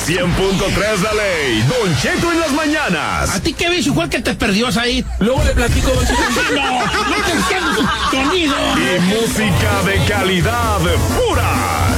100.3 La Ley, Don Cheto en las mañanas. ¿A ti qué vicio fue el que te perdió ahí? Luego le platico, Don Cheto. No te entiendo, sonido. Y música de calidad pura.